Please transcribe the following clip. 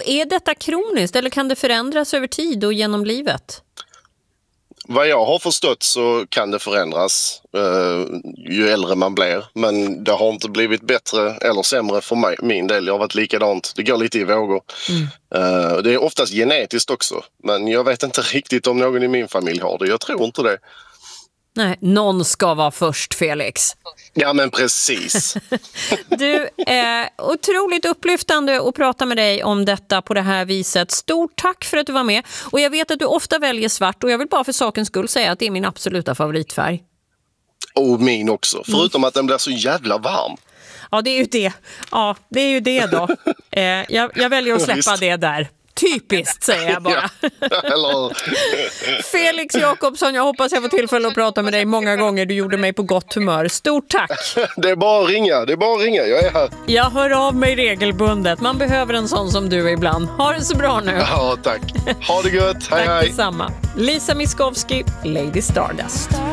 Är detta kroniskt eller kan det förändras över tid och genom livet? Vad jag har förstått så kan det förändras ju äldre man blir. Men det har inte blivit bättre eller sämre för min del. Jag har varit likadant. Det går lite i vågor. Det är oftast genetiskt också. Men jag vet inte riktigt om någon i min familj har det. Jag tror inte det. Nej, någon ska vara först, Felix. Ja, men precis. Du, otroligt upplyftande att prata med dig om detta på det här viset. Stort tack för att du var med. Och jag vet att du ofta väljer svart och jag vill bara för sakens skull säga att det är min absoluta favoritfärg. Och min också, förutom att den blir så jävla varm. Ja, det är ju det. Ja, det är ju det då. Jag väljer att släppa det där. Typiskt, säger jag bara. Eller... Felix Jakobsson, jag hoppas jag får tillfälle att prata med dig många gånger. Du gjorde mig på gott humör. Stort tack! Det är bara att ringa, jag är här. Jag hör av mig regelbundet. Man behöver en sån som du ibland. Ha det så bra nu. Ja, tack. Ha det gött, hej. Tack detsamma. Lisa Miskovsky, Lady Stardust.